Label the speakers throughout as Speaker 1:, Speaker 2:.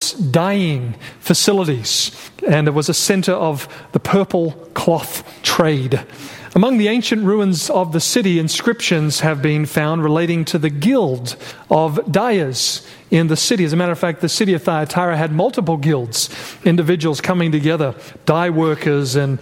Speaker 1: its dyeing facilities, and it was a center of the purple cloth trade. Among the ancient ruins of the city, inscriptions have been found relating to the guild of dyers in the city. As a matter of fact, the city of Thyatira had multiple guilds, individuals coming together, dye workers and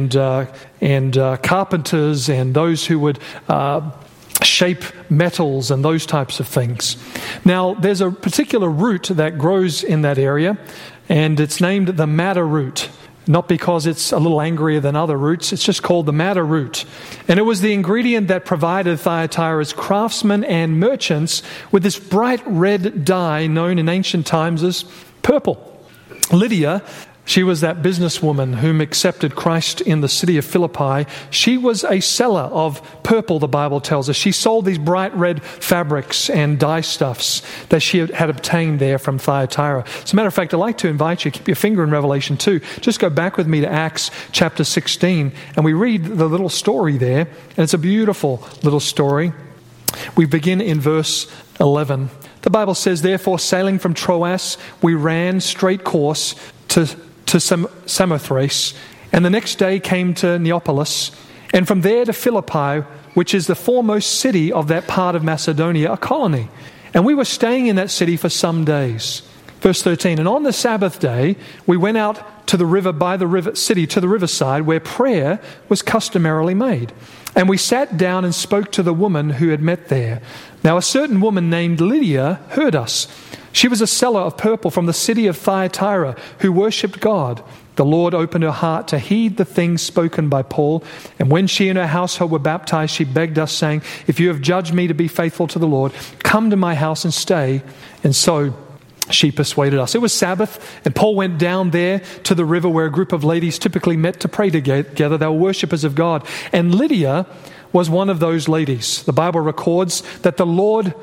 Speaker 1: carpenters and those who would shape metals and those types of things. Now, there's a particular root that grows in that area, and it's named the madder root. Not because it's a little angrier than other roots, it's just called the madder root. And it was the ingredient that provided Thyatira's craftsmen and merchants with this bright red dye known in ancient times as purple. Lydia, she was that businesswoman whom accepted Christ in the city of Philippi. She was a seller of purple, the Bible tells us. She sold these bright red fabrics and dye stuffs that she had obtained there from Thyatira. As a matter of fact, I'd like to invite you, keep your finger in Revelation 2. Just go back with me to Acts chapter 16, and we read the little story there, and it's a beautiful little story. We begin in verse 11. The Bible says, "Therefore, sailing from Troas, we ran straight course to Samothrace, and the next day came to Neapolis, and from there to Philippi, which is the foremost city of that part of Macedonia, a colony. And we were staying in that city for some days." Verse 13, "And on the Sabbath day, we went out to the river by the river city to the riverside, where prayer was customarily made. And we sat down and spoke to the woman who had met there. Now a certain woman named Lydia heard us. She was a seller of purple from the city of Thyatira who worshipped God. The Lord opened her heart to heed the things spoken by Paul. And when she and her household were baptized, she begged us, saying, 'If you have judged me to be faithful to the Lord, come to my house and stay.' And so she persuaded us." It was Sabbath, and Paul went down there to the river where a group of ladies typically met to pray together. They were worshippers of God. And Lydia was one of those ladies. The Bible records that the Lord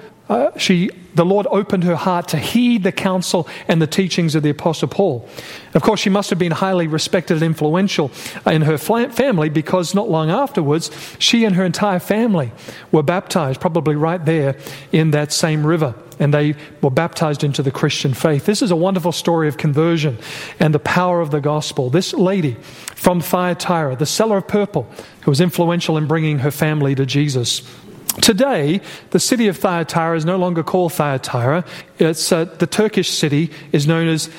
Speaker 1: opened her heart to heed the counsel and the teachings of the Apostle Paul. Of course, she must have been highly respected and influential in her family, because not long afterwards, she and her entire family were baptized, probably right there in that same river. And they were baptized into the Christian faith. This is a wonderful story of conversion and the power of the gospel. This lady from Thyatira, the seller of purple, who was influential in bringing her family to Jesus. Today, the city of Thyatira is no longer called Thyatira. It's the Turkish city is known as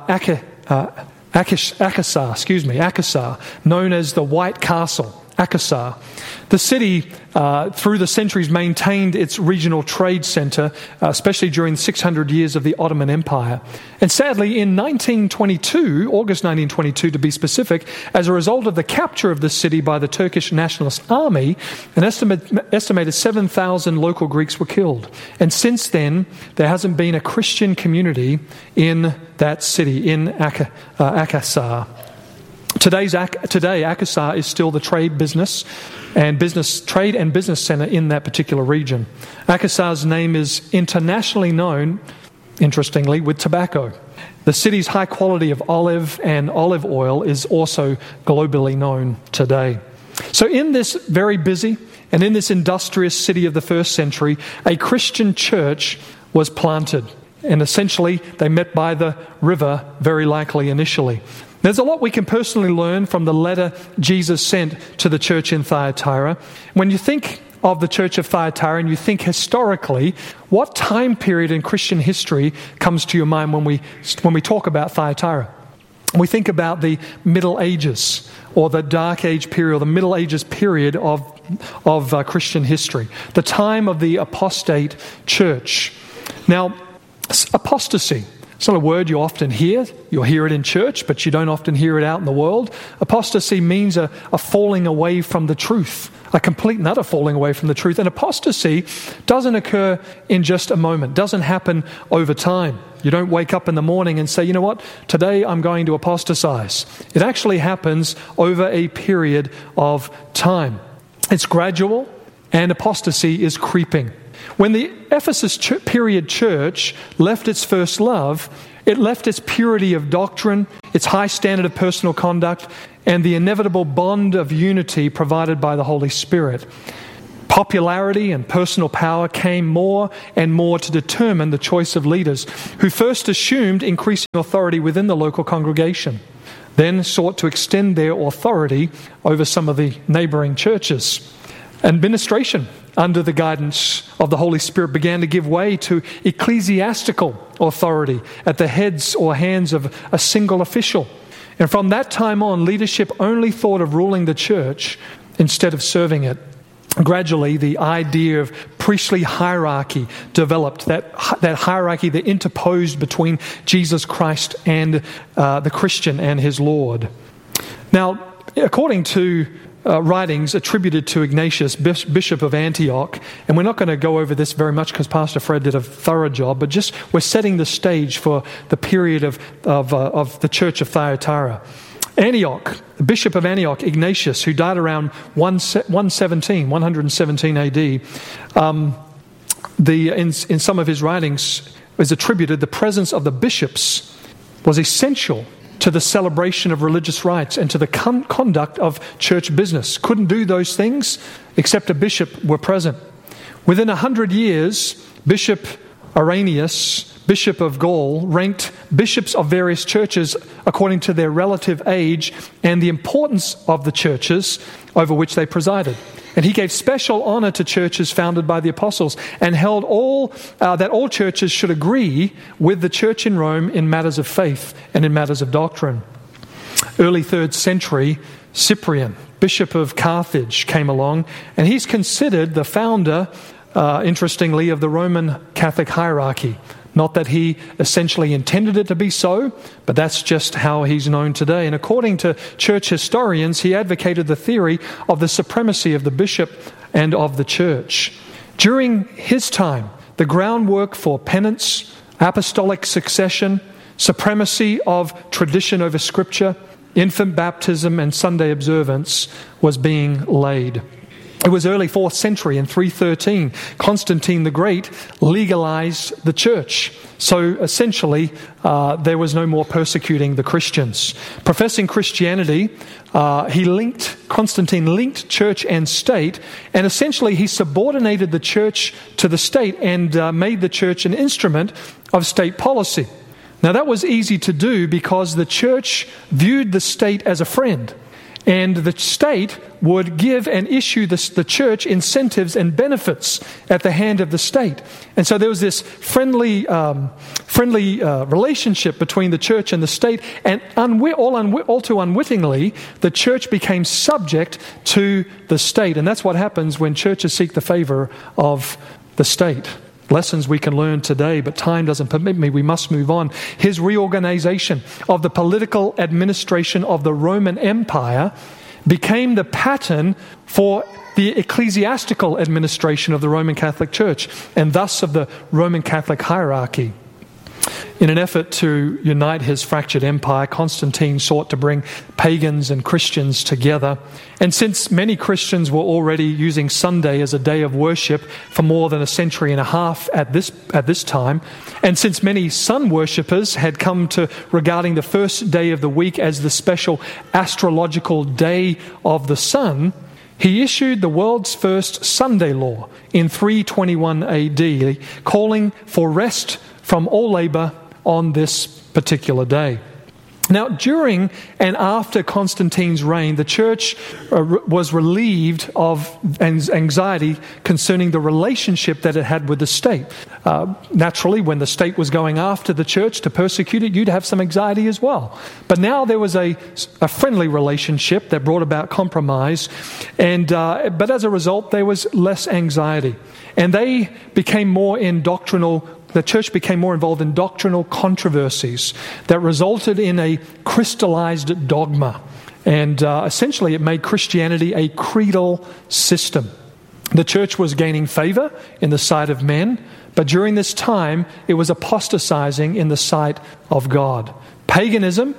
Speaker 1: Akhisar, known as the White Castle, Akhisar. The city, through the centuries, maintained its regional trade center, especially during the 600 years of the Ottoman Empire. And sadly, in 1922, August 1922 to be specific, as a result of the capture of the city by the Turkish Nationalist Army, an estimated 7,000 local Greeks were killed. And since then, there hasn't been a Christian community in that city, in Akhisar. Today, Akhisar is still the trade and business center in that particular region. Akhisar's name is internationally known, interestingly, with tobacco. The city's high quality of olive and olive oil is also globally known today. So in this very busy and in this industrious city of the first century, a Christian church was planted. And essentially, they met by the river, very likely initially. There's a lot we can personally learn from the letter Jesus sent to the church in Thyatira. When you think of the church of Thyatira and you think historically, what time period in Christian history comes to your mind when we talk about Thyatira? We think about the Middle Ages, or the Dark Age period, or the Middle Ages period of Christian history, the time of the apostate church. Now, apostasy, it's not a word you often hear. You'll hear it in church, but you don't often hear it out in the world. Apostasy means a falling away from the truth, a complete and utter falling away from the truth. And apostasy doesn't occur in just a moment, doesn't happen over time. You don't wake up in the morning and say, you know what, today I'm going to apostatize. It actually happens over a period of time. It's gradual, and apostasy is creeping. When the Ephesus period church left its first love, it left its purity of doctrine, its high standard of personal conduct, and the inevitable bond of unity provided by the Holy Spirit. Popularity and personal power came more and more to determine the choice of leaders, who first assumed increasing authority within the local congregation, then sought to extend their authority over some of the neighboring churches. Administration, under the guidance of the Holy Spirit, began to give way to ecclesiastical authority at the heads or hands of a single official. And from that time on, leadership only thought of ruling the church instead of serving it. Gradually, the idea of priestly hierarchy developed, that hierarchy that interposed between Jesus Christ and the Christian and his Lord. Now, according to writings attributed to Ignatius, Bishop of Antioch, and we're not going to go over this very much because Pastor Fred did a thorough job, but just we're setting the stage for the period of the Church of Thyatira. Antioch, the Bishop of Antioch, Ignatius, who died around 117 AD, in some of his writings is attributed the presence of the bishops was essential to the celebration of religious rites and to the conduct of church business. Couldn't do those things except a bishop were present. Within 100 years, Bishop Irenaeus, Bishop of Gaul, ranked bishops of various churches according to their relative age and the importance of the churches over which they presided. And he gave special honor to churches founded by the apostles and held that all churches should agree with the church in Rome in matters of faith and in matters of doctrine. Early 3rd century, Cyprian, Bishop of Carthage, came along, and he's considered the founder, interestingly, of the Roman Catholic hierarchy. Not that he essentially intended it to be so, but that's just how he's known today. And according to church historians, he advocated the theory of the supremacy of the bishop and of the church. During his time, the groundwork for penance, apostolic succession, supremacy of tradition over Scripture, infant baptism, and Sunday observance was being laid. It was early 4th century in 313. Constantine the Great legalized the church. So essentially, there was no more persecuting the Christians. Professing Christianity, Constantine linked church and state, and essentially he subordinated the church to the state and made the church an instrument of state policy. Now that was easy to do because the church viewed the state as a friend. And the state would give and issue the church incentives and benefits at the hand of the state. And so there was this friendly relationship between the church and the state. And all too unwittingly, the church became subject to the state. And that's what happens when churches seek the favor of the state. Lessons we can learn today, but time doesn't permit me. We must move on. His reorganization of the political administration of the Roman Empire became the pattern for the ecclesiastical administration of the Roman Catholic Church, and thus of the Roman Catholic hierarchy. In an effort to unite his fractured empire, Constantine sought to bring pagans and Christians together. And since many Christians were already using Sunday as a day of worship for more than a century and a half at this time, and since many sun worshippers had come to regarding the first day of the week as the special astrological day of the sun, he issued the world's first Sunday law in 321 AD, calling for rest from all labor on this particular day. Now, during and after Constantine's reign, the church was relieved of anxiety concerning the relationship that it had with the state. Naturally, when the state was going after the church to persecute it, you'd have some anxiety as well. But now there was a friendly relationship that brought about compromise, but as a result, there was less anxiety. And they became more in the church became more involved in doctrinal controversies that resulted in a crystallized dogma. And essentially it made Christianity a creedal system. The church was gaining favor in the sight of men, but during this time it was apostatizing in the sight of God. Paganism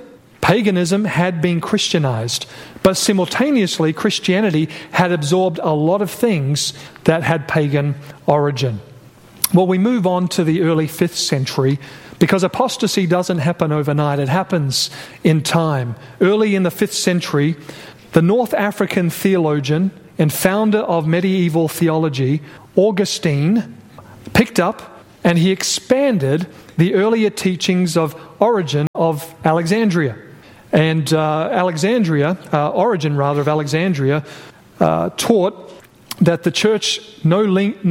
Speaker 1: had been Christianized, but simultaneously Christianity had absorbed a lot of things that had pagan origin. Well, we move on to the early 5th century because apostasy doesn't happen overnight. It happens in time. Early in the 5th century, the North African theologian and founder of medieval theology, Augustine, picked up and he expanded the earlier teachings of Origen of Alexandria. And Origen of Alexandria, taught that the church no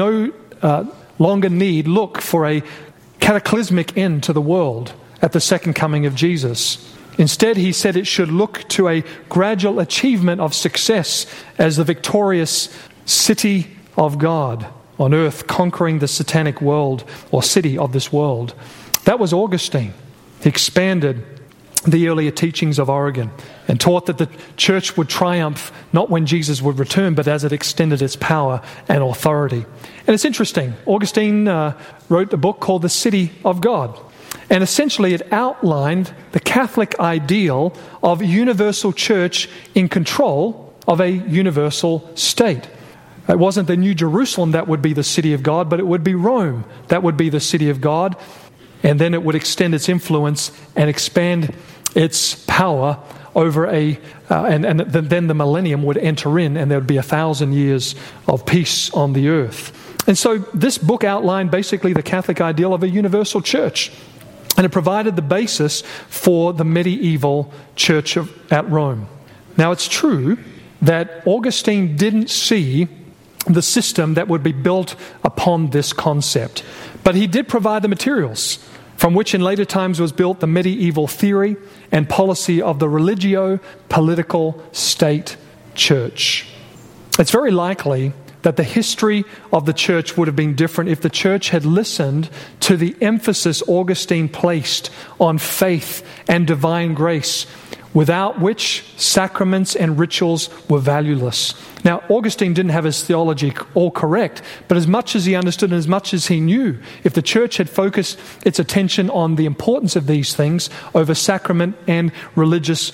Speaker 1: longer need look for a cataclysmic end to the world at the second coming of Jesus. Instead, he said it should look to a gradual achievement of success as the victorious city of God on earth, conquering the satanic world or city of this world. That was Augustine. He expanded the earlier teachings of Origen and taught that the church would triumph not when Jesus would return, but as it extended its power and authority. And it's interesting. Augustine wrote a book called The City of God. And essentially it outlined the Catholic ideal of a universal church in control of a universal state. It wasn't the New Jerusalem that would be the city of God, but it would be Rome that would be the city of God. And then it would extend its influence and expand its power over and then the millennium would enter in, and there would be 1,000 years of peace on the earth. And so this book outlined basically the Catholic ideal of a universal church. And it provided the basis for the medieval church at Rome. Now, it's true that Augustine didn't see the system that would be built upon this concept, but he did provide the materials from which in later times was built the medieval theory and policy of the religio-political state church. It's very likely that the history of the church would have been different if the church had listened to the emphasis Augustine placed on faith and divine grace, without which sacraments and rituals were valueless. Now, Augustine didn't have his theology all correct, but as much as he understood and as much as he knew, if the church had focused its attention on the importance of these things over sacrament and religious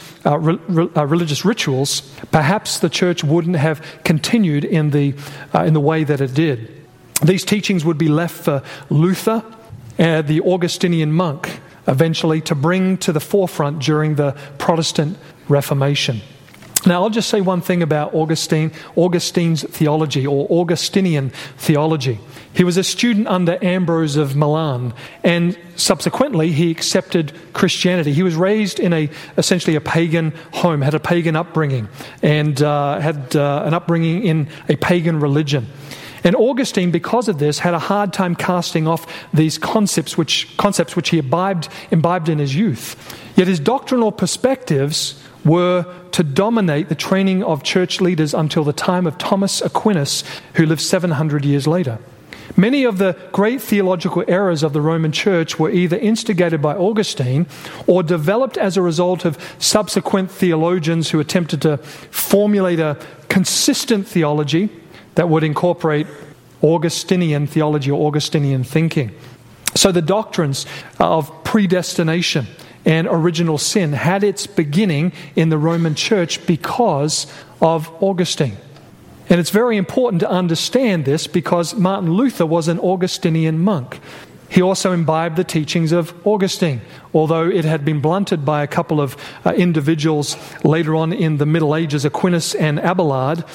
Speaker 1: rituals, perhaps the church wouldn't have continued in the way that it did. These teachings would be left for Luther, the Augustinian monk, eventually to bring to the forefront during the Protestant Reformation. Now, I'll just say one thing about Augustine's theology, or Augustinian theology. He was a student under Ambrose of Milan, and subsequently he accepted Christianity. He was raised in essentially a pagan home, had a pagan upbringing, and had an upbringing in a pagan religion. And Augustine, because of this, had a hard time casting off these concepts which he imbibed in his youth. Yet his doctrinal perspectives were to dominate the training of church leaders until the time of Thomas Aquinas, who lived 700 years later. Many of the great theological errors of the Roman Church were either instigated by Augustine or developed as a result of subsequent theologians who attempted to formulate a consistent theology that would incorporate Augustinian theology or Augustinian thinking. So the doctrines of predestination and original sin had its beginning in the Roman Church because of Augustine. And it's very important to understand this because Martin Luther was an Augustinian monk. He also imbibed the teachings of Augustine, although it had been blunted by a couple of individuals later on in the Middle Ages, Aquinas and Abelard.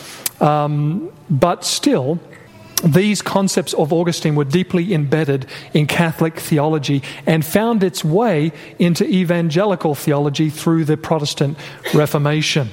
Speaker 1: But still, these concepts of Augustine were deeply embedded in Catholic theology and found its way into evangelical theology through the Protestant Reformation.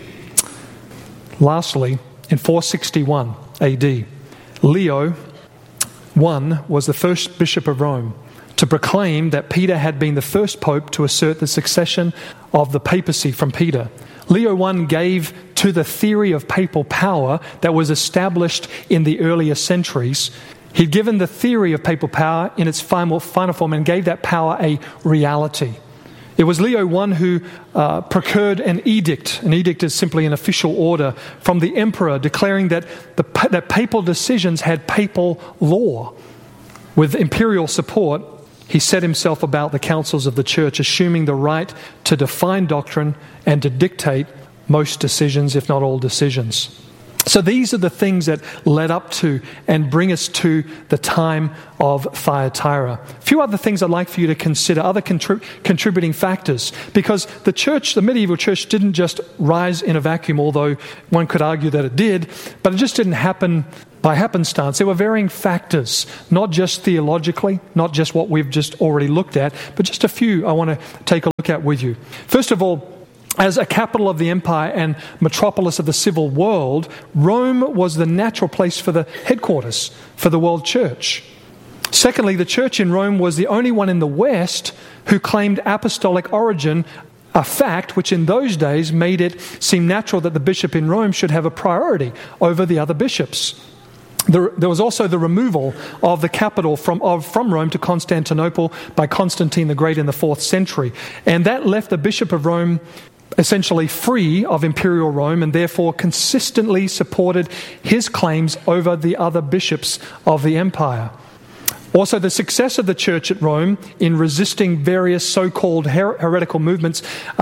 Speaker 1: Lastly, in 461 AD, Leo I was the first bishop of Rome to proclaim that Peter had been the first pope to assert the succession of the papacy from Peter. Leo I gave to the theory of papal power that was established in the earlier centuries. He'd given the theory of papal power in its final form and gave that power a reality. It was Leo I who procured an edict. An edict is simply an official order from the emperor declaring that that papal decisions had papal law. With imperial support, he set himself about the councils of the church, assuming the right to define doctrine and to dictate most decisions, if not all decisions. So these are the things that led up to and bring us to the time of Thyatira. A few other things I'd like for you to consider, other contributing factors, because the church, the medieval church, didn't just rise in a vacuum, although one could argue that it did, but it just didn't happen by happenstance. There were varying factors, not just theologically, not just what we've just already looked at, but just a few I want to take a look at with you. First of all, as a capital of the empire and metropolis of the civil world, Rome was the natural place for the headquarters for the world church. Secondly, the church in Rome was the only one in the West who claimed apostolic origin, a fact which in those days made it seem natural that the bishop in Rome should have a priority over the other bishops. There was also the removal of the capital from Rome to Constantinople by Constantine the Great in the 4th century. And that left the Bishop of Rome essentially free of imperial Rome, and therefore consistently supported his claims over the other bishops of the empire. Also, the success of the church at Rome in resisting various so-called heretical movements,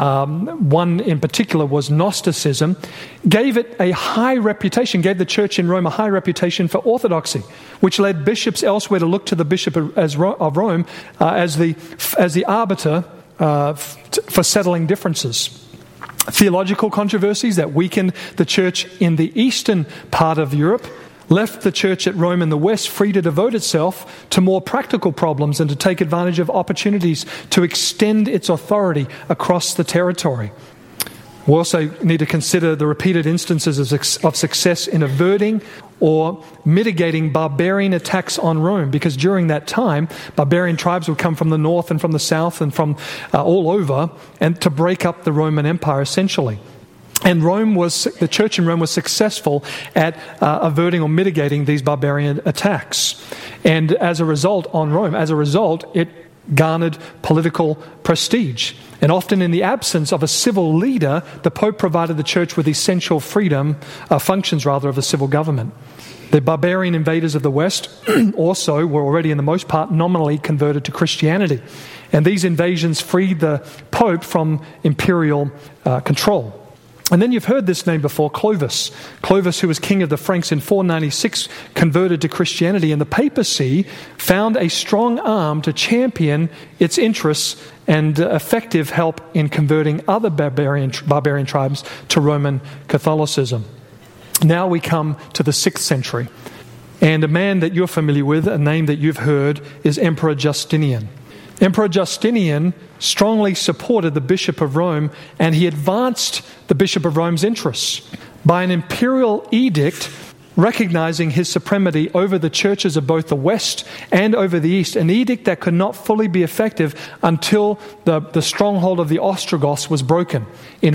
Speaker 1: one in particular was Gnosticism, gave it a high reputation, gave the church in Rome a high reputation for orthodoxy, which led bishops elsewhere to look to the bishop of Rome as the arbiter for settling differences. Theological controversies that weakened the church in the eastern part of Europe left the church at Rome in the West free to devote itself to more practical problems and to take advantage of opportunities to extend its authority across the territory. We also need to consider the repeated instances of success in averting or mitigating barbarian attacks on Rome, because during that time, barbarian tribes would come from the north and from the south and from all over, and to break up the Roman Empire essentially. And the church in Rome was successful at averting or mitigating these barbarian attacks. And as a result, it garnered political prestige. And often in the absence of a civil leader, the Pope provided the church with essential functions of the civil government. The barbarian invaders of the West also were already, in the most part, nominally converted to Christianity. And these invasions freed the Pope from imperial control. And then you've heard this name before, Clovis. Clovis, who was king of the Franks in 496, converted to Christianity, and the papacy found a strong arm to champion its interests and effective help in converting other barbarian tribes to Roman Catholicism. Now we come to the 6th century, and a man that you're familiar with, a name that you've heard, is Emperor Justinian. Emperor Justinian strongly supported the Bishop of Rome, and he advanced the Bishop of Rome's interests by an imperial edict recognizing his supremacy over the churches of both the West and over the East, an edict that could not fully be effective until the stronghold of the Ostrogoths was broken in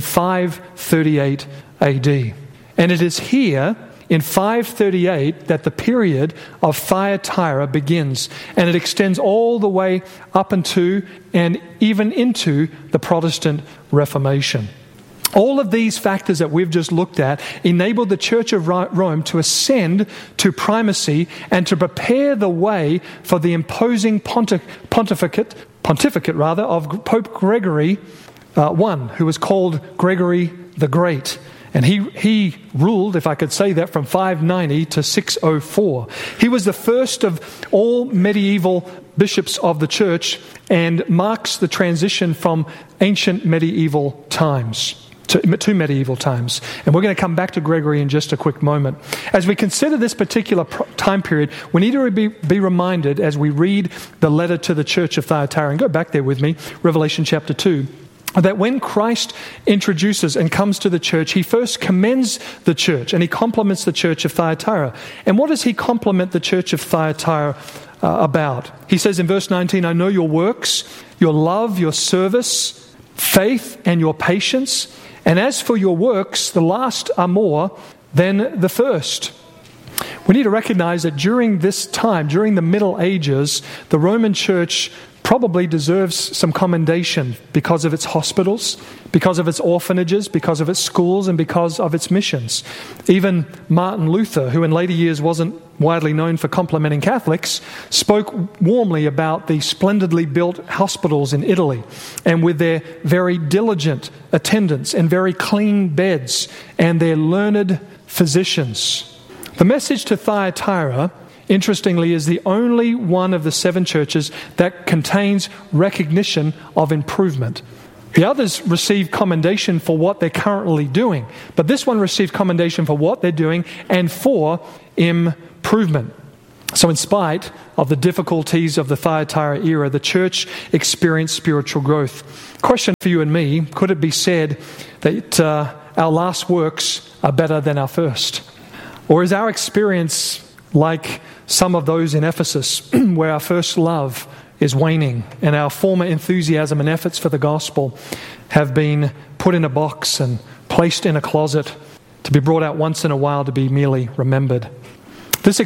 Speaker 1: 538 AD. And it is here in 538 that the period of Thyatira begins, and it extends all the way up into and even into the Protestant Reformation. All of these factors that we've just looked at enabled the Church of Rome to ascend to primacy and to prepare the way for the imposing pontificate of Pope Gregory I, who was called Gregory the Great. And he ruled, if I could say that, from 590 to 604. He was the first of all medieval bishops of the church and marks the transition from ancient medieval times to medieval times. And we're going to come back to Gregory in just a quick moment. As we consider this particular time period, we need to be reminded as we read the letter to the church of Thyatira, and go back there with me, Revelation chapter 2, that when Christ introduces and comes to the church, he first commends the church and he compliments the church of Thyatira. And what does he compliment the church of Thyatira about? He says in verse 19, "I know your works, your love, your service, faith, and your patience. And as for your works, the last are more than the first." We need to recognize that during this time, during the Middle Ages, the Roman Church probably deserves some commendation because of its hospitals, because of its orphanages, because of its schools, and because of its missions. Even Martin Luther, who in later years wasn't widely known for complimenting Catholics, spoke warmly about the splendidly built hospitals in Italy, and with their very diligent attendants and very clean beds and their learned physicians. The message to Thyatira, interestingly, is the only one of the 7 churches that contains recognition of improvement. The others receive commendation for what they're currently doing, but this one received commendation for what they're doing and for improvement. So in spite of the difficulties of the Thyatira era, the church experienced spiritual growth. Question for you and me, could it be said that our last works are better than our first? Or is our experience like some of those in Ephesus, where our first love is waning and our former enthusiasm and efforts for the gospel have been put in a box and placed in a closet to be brought out once in a while to be merely remembered? This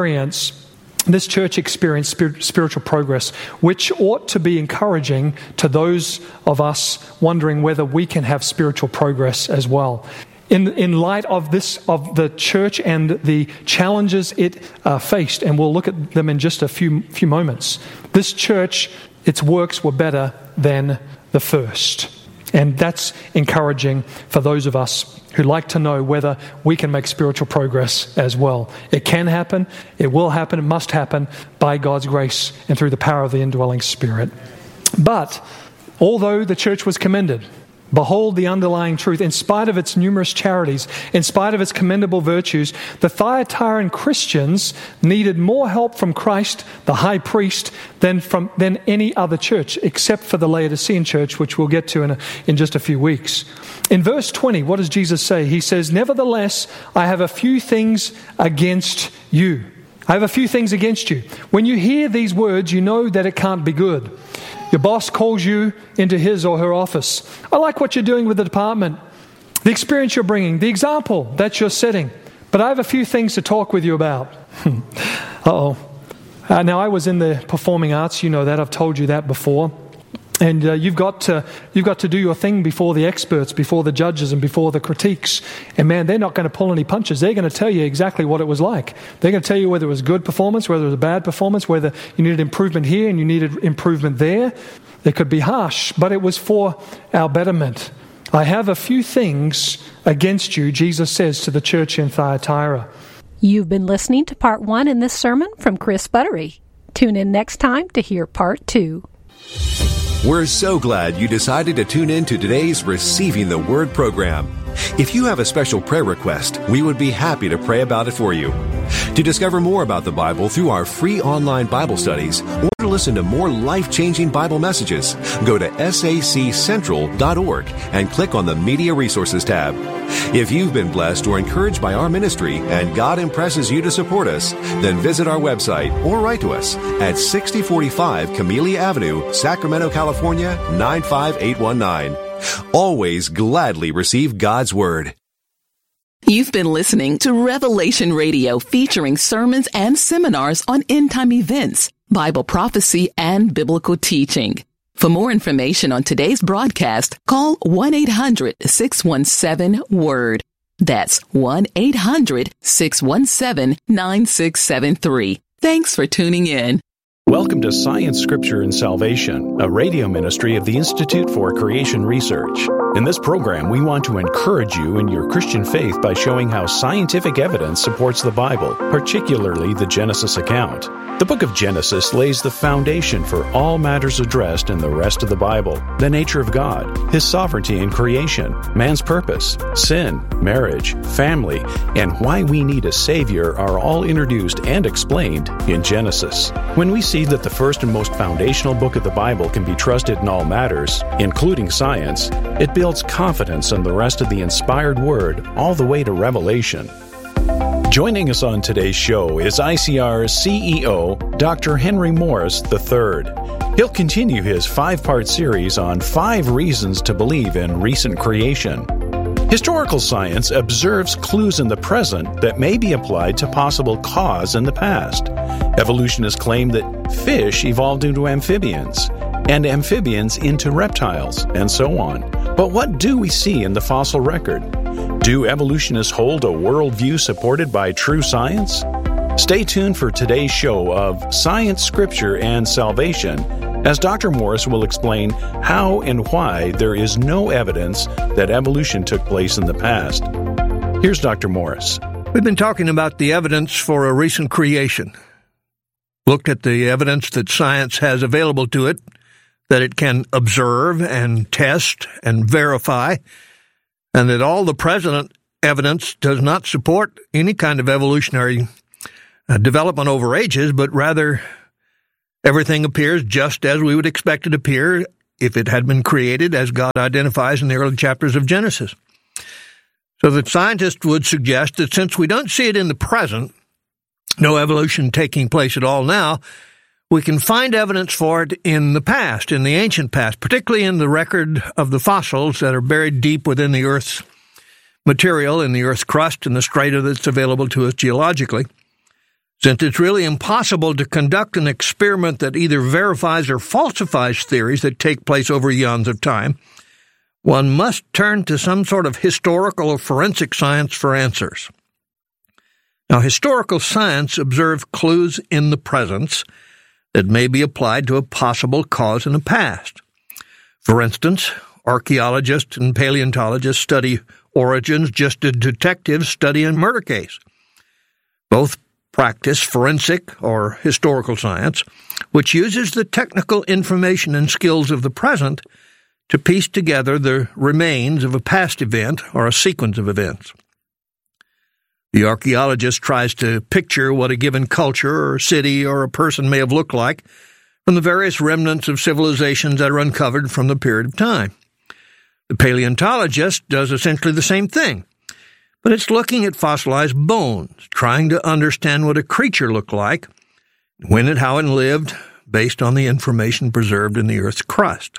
Speaker 1: church experienced spiritual progress, which ought to be encouraging to those of us wondering whether we can have spiritual progress as well. In light of the church and the challenges it faced, and we'll look at them in just a few moments, this church, its works were better than the first. And that's encouraging for those of us who like to know whether we can make spiritual progress as well. It can happen, it will happen, it must happen by God's grace and through the power of the indwelling Spirit. But although the church was commended, behold the underlying truth. In spite of its numerous charities, in spite of its commendable virtues, the Thyatiran Christians needed more help from Christ, the high priest, than any other church, except for the Laodicean church, which we'll get to in just a few weeks. In verse 20, what does Jesus say? He says, "Nevertheless, I have a few things against you." I have a few things against you. When you hear these words, you know that it can't be good. Your boss calls you into his or her office. I like what you're doing with the department, the experience you're bringing, the example that you're setting, but I have a few things to talk with you about. Uh-oh. Now, I was in the performing arts. You know that. I've told you that before. And you've got to do your thing before the experts, before the judges, and before the critiques. And man, they're not going to pull any punches. They're going to tell you exactly what it was like. They're going to tell you whether it was a good performance, whether it was a bad performance, whether you needed improvement here and you needed improvement there. They could be harsh, but it was for our betterment. I have a few things against you, Jesus says to the church in Thyatira.
Speaker 2: You've been listening to part 1 in this sermon from Chris Buttery. Tune in next time to hear part 2.
Speaker 3: We're so glad you decided to tune in to today's Receiving the Word program. If you have a special prayer request, we would be happy to pray about it for you. To discover more about the Bible through our free online Bible studies, or to listen to more life-changing Bible messages, go to saccentral.org and click on the Media Resources tab. If you've been blessed or encouraged by our ministry and God impresses you to support us, then visit our website or write to us at 6045 Camellia Avenue, Sacramento, California, 95819. Always gladly receive God's Word.
Speaker 4: You've been listening to Revelation Radio, featuring sermons and seminars on end-time events, Bible prophecy, and biblical teaching. For more information on today's broadcast, call 1-800-617-WORD. That's 1-800-617-9673. Thanks for tuning in.
Speaker 5: Welcome to Science, Scripture, and Salvation, a radio ministry of the Institute for Creation Research. In this program, we want to encourage you in your Christian faith by showing how scientific evidence supports the Bible, particularly the Genesis account. The book of Genesis lays the foundation for all matters addressed in the rest of the Bible: the nature of God, His sovereignty in creation, man's purpose, sin, marriage, family, and why we need a Savior are all introduced and explained in Genesis. When we see that the first and most foundational book of the Bible can be trusted in all matters, including science, it builds confidence in the rest of the inspired Word all the way to Revelation. Joining us on today's show is ICR's CEO, Dr. Henry Morris III. He'll continue his 5-part series on 5 reasons to believe in recent creation. Historical science observes clues in the present that may be applied to possible cause in the past. Evolutionists claim that fish evolved into amphibians, and amphibians into reptiles, and so on. But what do we see in the fossil record? Do evolutionists hold a worldview supported by true science? Stay tuned for today's show of Science, Scripture, and Salvation, as Dr. Morris will explain how and why there is no evidence that evolution took place in the past. Here's Dr. Morris.
Speaker 6: We've been talking about the evidence for a recent creation. Looked at the evidence that science has available to it, that it can observe and test and verify, and that all the present evidence does not support any kind of evolutionary development over ages, but rather everything appears just as we would expect it to appear if it had been created, as God identifies in the early chapters of Genesis. So the scientists would suggest that since we don't see it in the present, no evolution taking place at all now, we can find evidence for it in the past, in the ancient past, particularly in the record of the fossils that are buried deep within the Earth's material, in the Earth's crust, and the strata that's available to us geologically. Since it's really impossible to conduct an experiment that either verifies or falsifies theories that take place over eons of time, one must turn to some sort of historical or forensic science for answers. Now, historical science observes clues in the present that may be applied to a possible cause in the past. For instance, archaeologists and paleontologists study origins just as detectives study a murder case. Both practice forensic or historical science, which uses the technical information and skills of the present to piece together the remains of a past event or a sequence of events. The archaeologist tries to picture what a given culture or city or a person may have looked like from the various remnants of civilizations that are uncovered from the period of time. The paleontologist does essentially the same thing, but it's looking at fossilized bones, trying to understand what a creature looked like, when and how it lived, based on the information preserved in the Earth's crust.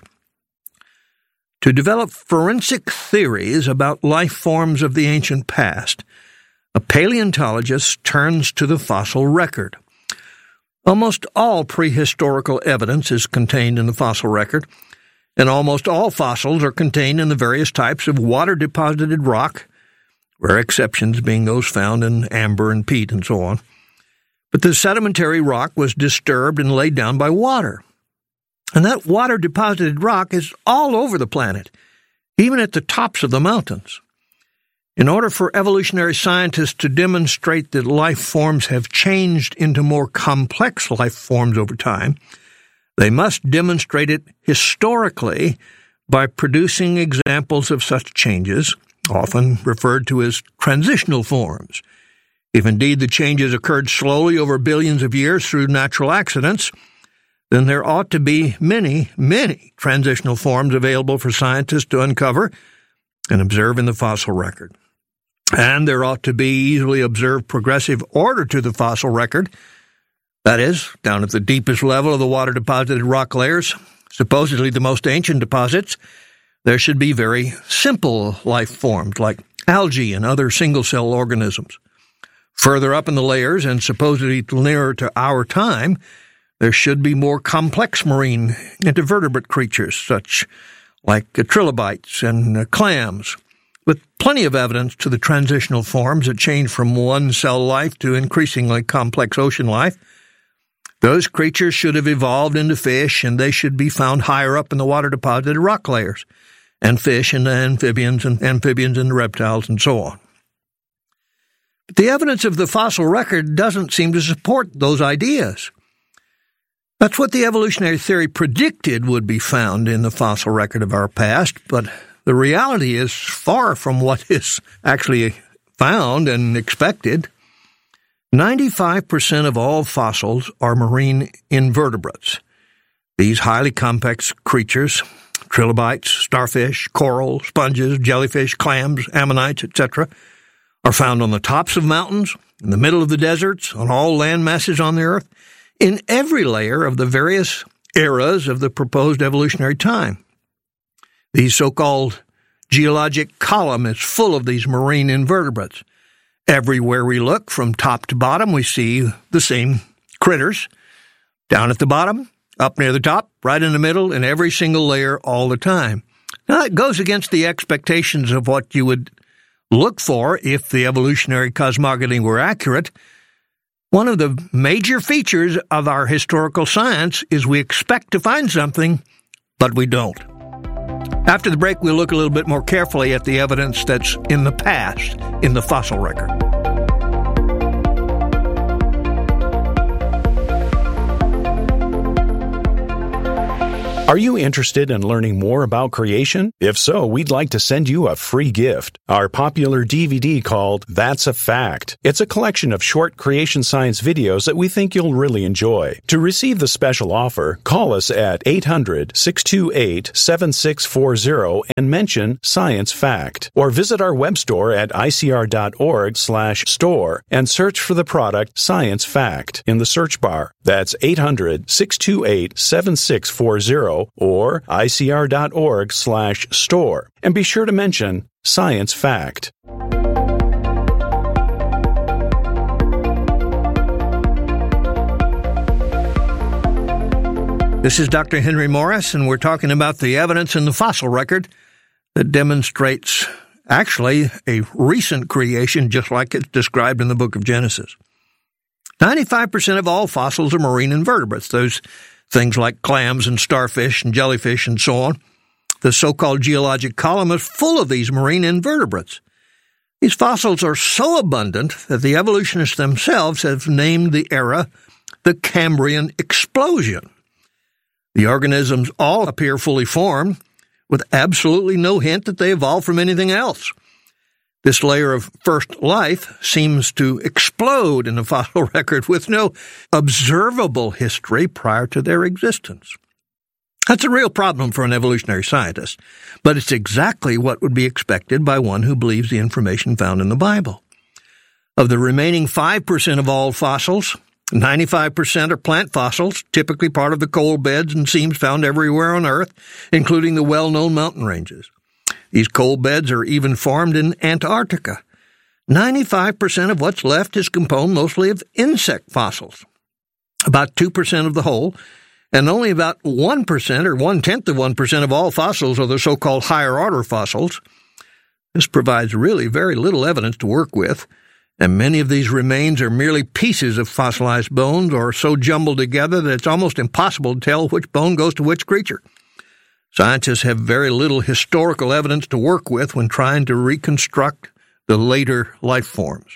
Speaker 6: To develop forensic theories about life forms of the ancient past, a paleontologist turns to the fossil record. Almost all prehistorical evidence is contained in the fossil record, and almost all fossils are contained in the various types of water-deposited rock, rare exceptions being those found in amber and peat and so on. But the sedimentary rock was disturbed and laid down by water. And that water-deposited rock is all over the planet, even at the tops of the mountains. In order for evolutionary scientists to demonstrate that life forms have changed into more complex life forms over time, they must demonstrate it historically by producing examples of such changes, often referred to as transitional forms. If indeed the changes occurred slowly over billions of years through natural accidents, then there ought to be many, many transitional forms available for scientists to uncover and observe in the fossil record. And there ought to be easily observed progressive order to the fossil record. That is, down at the deepest level of the water-deposited rock layers, supposedly the most ancient deposits, there should be very simple life forms like algae and other single-cell organisms. Further up in the layers, and supposedly nearer to our time, there should be more complex marine invertebrate creatures, such like trilobites and clams, with plenty of evidence to the transitional forms that change from one-cell life to increasingly complex ocean life. Those creatures should have evolved into fish, and they should be found higher up in the water-deposited rock layers, and fish and amphibians and reptiles and so on. But the evidence of the fossil record doesn't seem to support those ideas. That's what the evolutionary theory predicted would be found in the fossil record of our past, but the reality is far from what is actually found and expected. 95% of all fossils are marine invertebrates. These highly complex creatures, trilobites, starfish, coral, sponges, jellyfish, clams, ammonites, etc., are found on the tops of mountains, in the middle of the deserts, on all land masses on the earth, in every layer of the various eras of the proposed evolutionary time. The so-called geologic column is full of these marine invertebrates. Everywhere we look, from top to bottom, we see the same critters. Down at the bottom, up near the top, right in the middle, in every single layer all the time. Now, that goes against the expectations of what you would look for if the evolutionary cosmogony were accurate. One of the major features of our historical science is we expect to find something, but we don't. After the break, we'll look a little bit more carefully at the evidence that's in the past in the fossil record.
Speaker 5: Are you interested in learning more about creation? If so, we'd like to send you a free gift, our popular DVD called That's a Fact. It's a collection of short creation science videos that we think you'll really enjoy. To receive the special offer, call us at 800-628-7640 and mention Science Fact. Or visit our web store at icr.org/store and search for the product Science Fact in the search bar. That's 800-628-7640 or icr.org/store. And be sure to mention Science Fact.
Speaker 6: This is Dr. Henry Morris, and we're talking about the evidence in the fossil record that demonstrates actually a recent creation, just like it's described in the book of Genesis. 95% of all fossils are marine invertebrates, those things like clams and starfish and jellyfish and so on. The so-called geologic column is full of these marine invertebrates. These fossils are so abundant that the evolutionists themselves have named the era the Cambrian explosion. The organisms all appear fully formed, with absolutely no hint that they evolved from anything else. This layer of first life seems to explode in the fossil record with no observable history prior to their existence. That's a real problem for an evolutionary scientist, but it's exactly what would be expected by one who believes the information found in the Bible. Of the remaining 5% of all fossils, 95% are plant fossils, typically part of the coal beds and seams found everywhere on Earth, including the well-known mountain ranges. These coal beds are even formed in Antarctica. 95% of what's left is composed mostly of insect fossils, about 2% of the whole, and only about 1% or 1/10 of 1% of all fossils are the so-called higher-order fossils. This provides really very little evidence to work with, and many of these remains are merely pieces of fossilized bones or so jumbled together that it's almost impossible to tell which bone goes to which creature. Scientists have very little historical evidence to work with when trying to reconstruct the later life forms.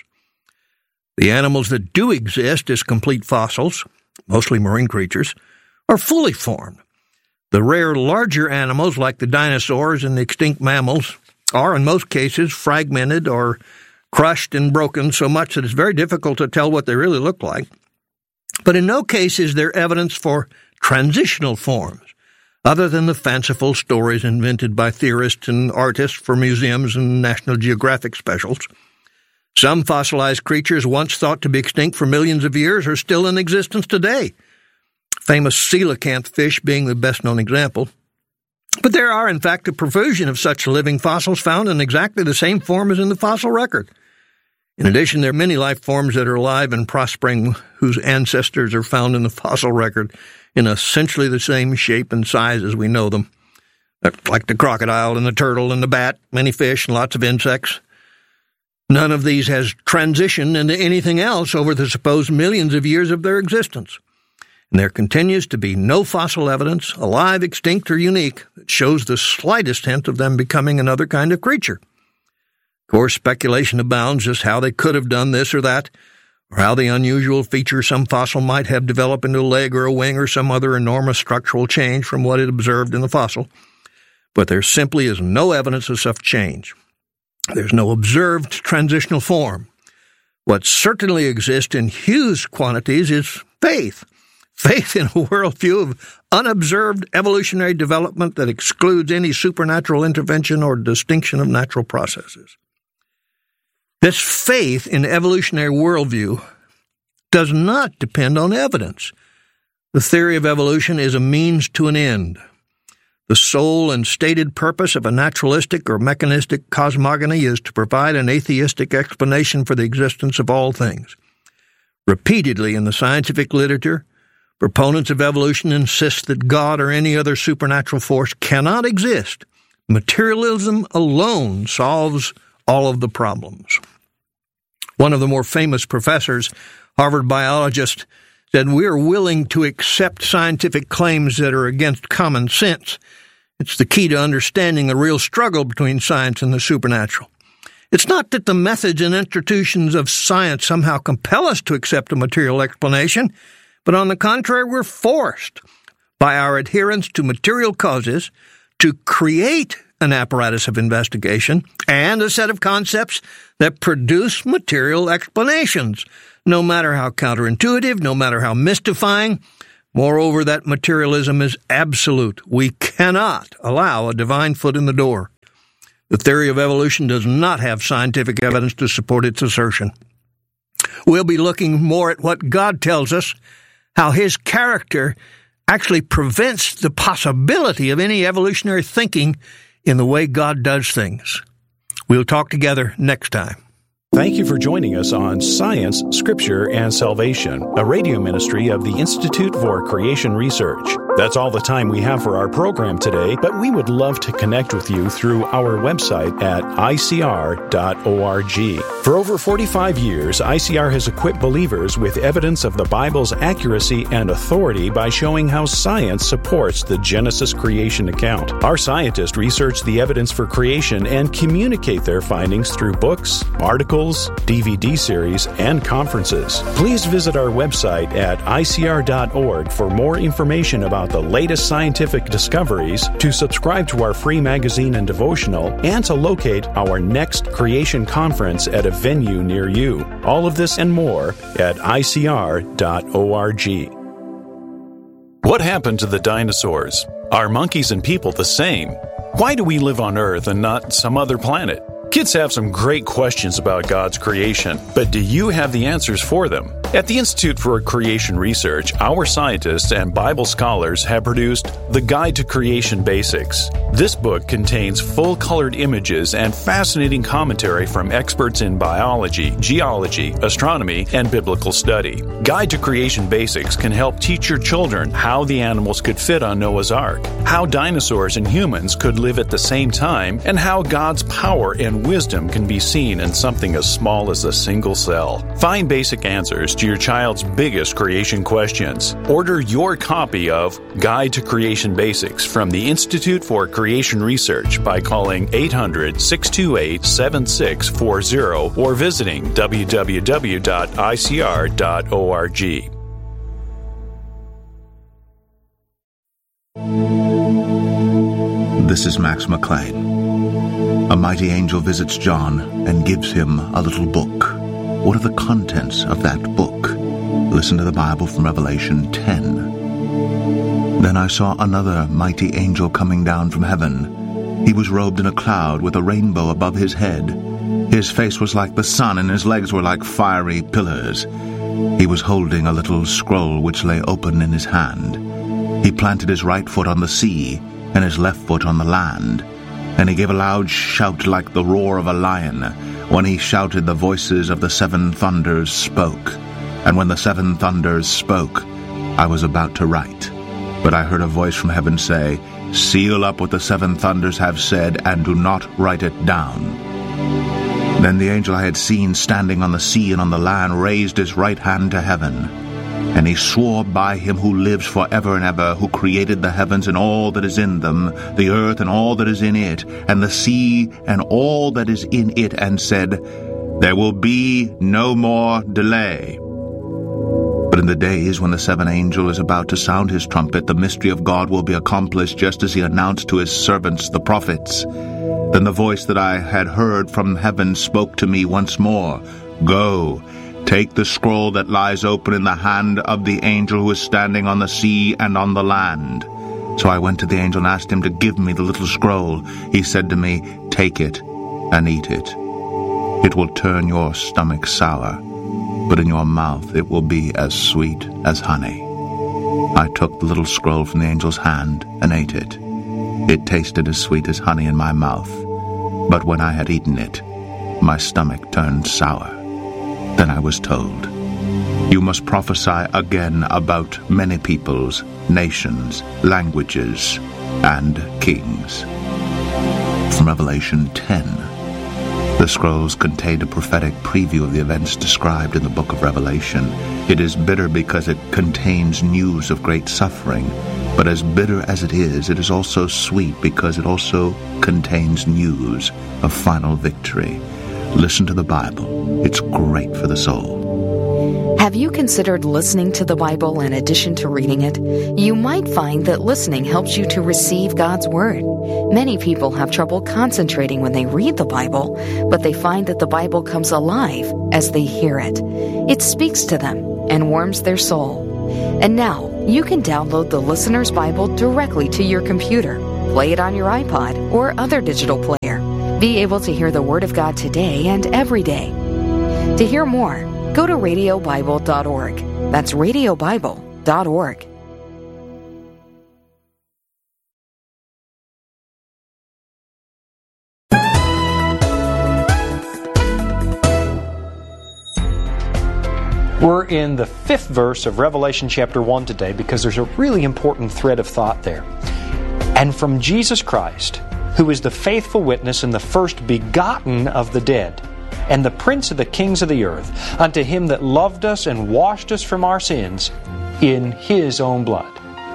Speaker 6: The animals that do exist as complete fossils, mostly marine creatures, are fully formed. The rare larger animals like the dinosaurs and the extinct mammals are in most cases fragmented or crushed and broken so much that it's very difficult to tell what they really look like. But in no case is there evidence for transitional forms, other than the fanciful stories invented by theorists and artists for museums and National Geographic specials. Some fossilized creatures once thought to be extinct for millions of years are still in existence today, famous coelacanth fish being the best-known example. But there are, in fact, a profusion of such living fossils found in exactly the same form as in the fossil record. In addition, there are many life forms that are alive and prospering whose ancestors are found in the fossil record in essentially the same shape and size as we know them, like the crocodile and the turtle and the bat, many fish and lots of insects. None of these has transitioned into anything else over the supposed millions of years of their existence. And there continues to be no fossil evidence, alive, extinct, or unique, that shows the slightest hint of them becoming another kind of creature. Of course, speculation abounds just how they could have done this or that, or how the unusual feature some fossil might have developed into a leg or a wing or some other enormous structural change from what it observed in the fossil. But there simply is no evidence of such change. There's no observed transitional form. What certainly exists in huge quantities is faith. Faith in a worldview of unobserved evolutionary development that excludes any supernatural intervention or distinction of natural processes. This faith in evolutionary worldview does not depend on evidence. The theory of evolution is a means to an end. The sole and stated purpose of a naturalistic or mechanistic cosmogony is to provide an atheistic explanation for the existence of all things. Repeatedly in the scientific literature, proponents of evolution insist that God or any other supernatural force cannot exist. Materialism alone solves all of the problems. One of the more famous professors, Harvard biologist, said, "We are willing to accept scientific claims that are against common sense It's the key to understanding the real struggle between science and the supernatural. It's not that the methods and institutions of science somehow compel us to accept a material explanation, but on the contrary, we're forced by our adherence to material causes to create an apparatus of investigation and a set of concepts that produce material explanations, no matter how counterintuitive, no matter how mystifying. Moreover, that materialism is absolute. We cannot allow a divine foot in the door. The theory of evolution does not have scientific evidence to support its assertion. We'll be looking more at what God tells us, how His character actually prevents the possibility of any evolutionary thinking in the way God does things. We'll talk together next time.
Speaker 5: Thank you for joining us on Science, Scripture, and Salvation, a radio ministry of the Institute for Creation Research. That's all the time we have for our program today, but we would love to connect with you through our website at icr.org. For over 45 years, ICR has equipped believers with evidence of the Bible's accuracy and authority by showing how science supports the Genesis creation account. Our scientists research the evidence for creation and communicate their findings through books, articles, DVD series, and conferences. Please visit our website at icr.org for more information about the latest scientific discoveries, to subscribe to our free magazine and devotional, and to locate our next creation conference at a venue near you. All of this and more at icr.org. What happened to the dinosaurs? Are monkeys and people the same? Why do we live on Earth and not some other planet? Kids have some great questions about God's creation, but do you have the answers for them? At the Institute for Creation Research, our scientists and Bible scholars have produced The Guide to Creation Basics. This book contains full-colored images and fascinating commentary from experts in biology, geology, astronomy, and biblical study. Guide to Creation Basics can help teach your children how the animals could fit on Noah's Ark, how dinosaurs and humans could live at the same time, and how God's power and wisdom can be seen in something as small as a single cell. Find basic answers to your child's biggest creation questions. Order your copy of Guide to Creation Basics from the Institute for Creation Research by calling 800-628-7640 or visiting www.icr.org.
Speaker 7: This is Max McLean. A mighty angel visits John and gives him a little book. What are the contents of that book? Listen to the Bible from Revelation 10. Then I saw another mighty angel coming down from heaven. He was robed in a cloud with a rainbow above his head. His face was like the sun, and his legs were like fiery pillars. He was holding a little scroll which lay open in his hand. He planted his right foot on the sea, and his left foot on the land. And he gave a loud shout like the roar of a lion. When he shouted, the voices of the seven thunders spoke. And when the seven thunders spoke, I was about to write. But I heard a voice from heaven say, "Seal up what the seven thunders have said, and do not write it down." Then the angel I had seen standing on the sea and on the land raised his right hand to heaven. And he swore by him who lives forever and ever, who created the heavens and all that is in them, the earth and all that is in it, and the sea and all that is in it, and said, "There will be no more delay." But in the days when the seventh angel is about to sound his trumpet, the mystery of God will be accomplished, just as he announced to his servants the prophets. Then the voice that I had heard from heaven spoke to me once more, "Go, take the scroll that lies open in the hand of the angel who is standing on the sea and on the land." So I went to the angel and asked him to give me the little scroll. He said to me, "Take it and eat it. It will turn your stomach sour, but in your mouth it will be as sweet as honey." I took the little scroll from the angel's hand and ate it. It tasted as sweet as honey in my mouth, but when I had eaten it, my stomach turned sour. Then I was told, "You must prophesy again about many peoples, nations, languages, and kings." From Revelation 10. The scrolls contained a prophetic preview of the events described in the book of Revelation. It is bitter because it contains news of great suffering. But as bitter as it is also sweet because it also contains news of final victory. Listen to the Bible. It's great for the soul.
Speaker 8: Have you considered listening to the Bible in addition to reading it? You might find that listening helps you to receive God's Word. Many people have trouble concentrating when they read the Bible, but they find that the Bible comes alive as they hear it. It speaks to them and warms their soul. And now, you can download the Listener's Bible directly to your computer, play it on your iPod or other digital player. Be able to hear the Word of God today and every day. To hear more, go to radiobible.org. That's radiobible.org.
Speaker 9: We're in the 5th verse of Revelation chapter 1 today because there's a really important thread of thought there. And from Jesus Christ, who is the faithful witness and the first begotten of the dead, and the prince of the kings of the earth, unto him that loved us and washed us from our sins in his own blood.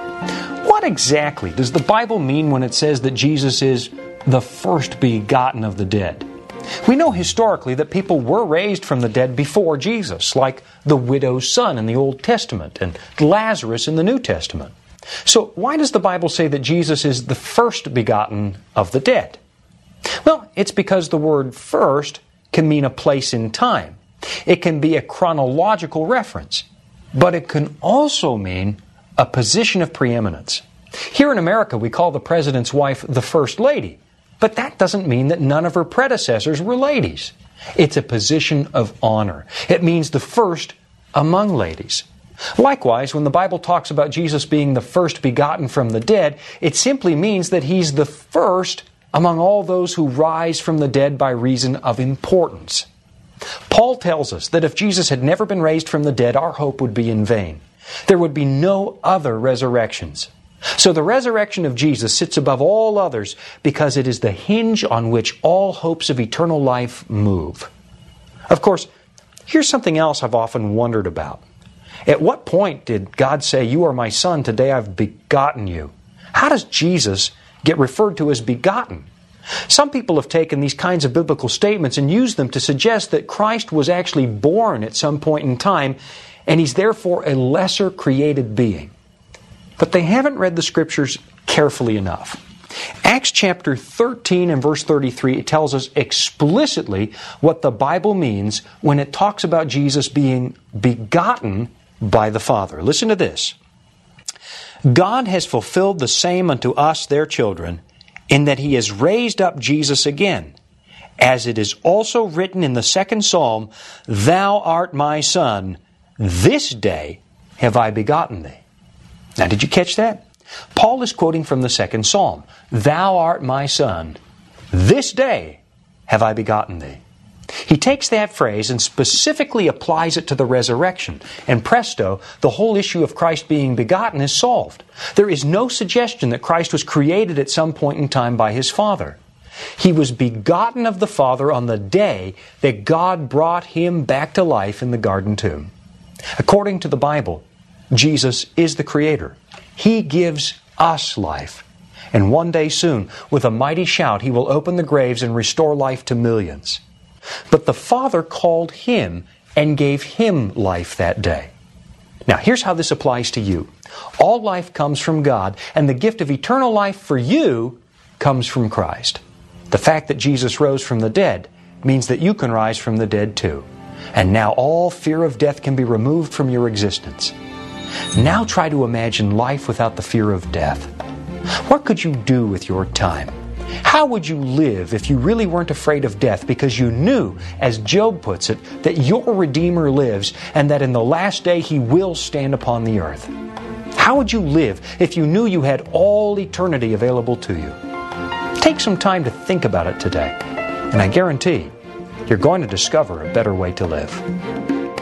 Speaker 9: What exactly does the Bible mean when it says that Jesus is the first begotten of the dead? We know historically that people were raised from the dead before Jesus, like the widow's son in the Old Testament and Lazarus in the New Testament. So why does the Bible say that Jesus is the first begotten of the dead? Well, it's because the word first can mean a place in time. It can be a chronological reference, but it can also mean a position of preeminence. Here in America, we call the president's wife the First Lady, but that doesn't mean that none of her predecessors were ladies. It's a position of honor. It means the first among ladies. Likewise, when the Bible talks about Jesus being the first begotten from the dead, it simply means that He's the first among all those who rise from the dead by reason of importance. Paul tells us that if Jesus had never been raised from the dead, our hope would be in vain. There would be no other resurrections. So the resurrection of Jesus sits above all others because it is the hinge on which all hopes of eternal life move. Of course, here's something else I've often wondered about. At what point did God say, "You are my son, today I've begotten you"? How does Jesus get referred to as begotten? Some people have taken these kinds of biblical statements and used them to suggest that Christ was actually born at some point in time, and He's therefore a lesser created being. But they haven't read the Scriptures carefully enough. Acts chapter 13 and verse 33, it tells us explicitly what the Bible means when it talks about Jesus being begotten by the Father. Listen to this. God has fulfilled the same unto us, their children, in that He has raised up Jesus again, as it is also written in the 2nd Psalm, "Thou art my Son, this day have I begotten thee." Now, did you catch that? Paul is quoting from the 2nd Psalm. "Thou art my Son, this day have I begotten thee." He takes that phrase and specifically applies it to the resurrection. And presto, the whole issue of Christ being begotten is solved. There is no suggestion that Christ was created at some point in time by His Father. He was begotten of the Father on the day that God brought Him back to life in the garden tomb. According to the Bible, Jesus is the Creator. He gives us life. And one day soon, with a mighty shout, He will open the graves and restore life to millions. But the Father called Him and gave Him life that day. Now, here's how this applies to you. All life comes from God, and the gift of eternal life for you comes from Christ. The fact that Jesus rose from the dead means that you can rise from the dead too. And now all fear of death can be removed from your existence. Now try to imagine life without the fear of death. What could you do with your time? How would you live if you really weren't afraid of death because you knew, as Job puts it, that your Redeemer lives and that in the last day He will stand upon the earth? How would you live if you knew you had all eternity available to you? Take some time to think about it today, and I guarantee you're going to discover a better way to live.